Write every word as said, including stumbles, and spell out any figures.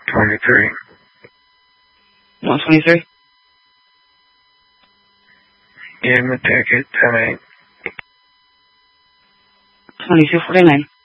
twenty-three. one twenty-three? Give him a ticket, ten eight. twenty-two forty-nine.